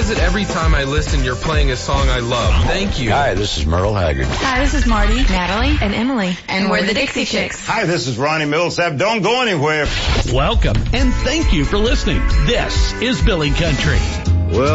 is it every time I listen you're playing a song I love? Thank you. Hi, this is Merle Haggard. Hi, this is Marty, Natalie, and Emily. And we're the Dixie Chicks. Hi, this is Ronnie Millsap. Don't go anywhere. Welcome, and thank you for listening. This is Billy Country.